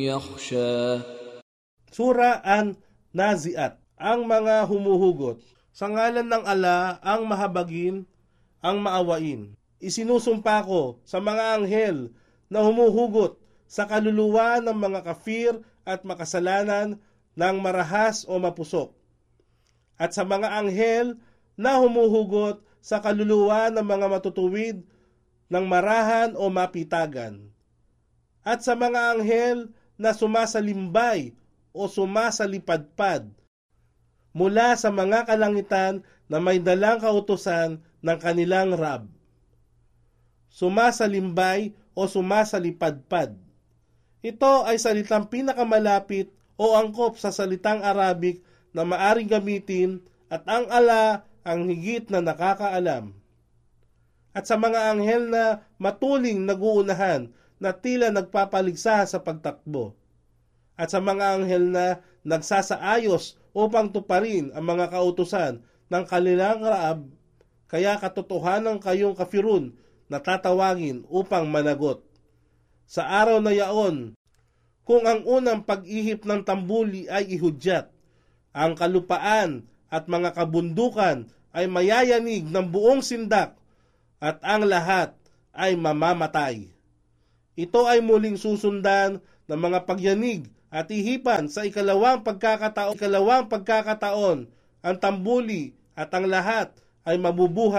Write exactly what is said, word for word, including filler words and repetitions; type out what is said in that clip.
يخشى Sura An-Nazi'at, ang mga humuhugot. Sa ngalan ng ala, ang mahabagin, ang maawain. Isinusumpa ko sa mga anghel na humuhugot sa kaluluwa ng mga kafir at makasalanan ng marahas o mapusok. At sa mga anghel na humuhugot sa kaluluwa ng mga matutuwid ng marahan o mapitagan. At sa mga anghel na sumasalimbay o sumasalipadpad mula sa mga kalangitan na may dalang kautusan ng kanilang Rab. Sumasalimbay o sumasalipadpad. Ito ay salitang pinakamalapit o angkop sa salitang Arabic na maaring gamitin at ang ala ang higit na nakakaalam. At sa mga anghel na matuling naguunahan na tila nagpapaligsa sa pagtakbo. At sa mga anghel na nagsasaayos upang tuparin ang mga kautusan ng kanilang Raab, kaya katotohanan kayong kafirun na tatawagin upang managot. Sa araw na yaon, kung ang unang pag-ihip ng tambuli ay ihudyat, ang kalupaan at mga kabundukan ay mayayanig ng buong sindak at ang lahat ay mamamatay. Ito ay muling susundan ng mga pagyanig at ihipan sa ikalawang pagkakataon, ikalawang pagkakataon, ang tambuli at ang lahat ay mabubuhay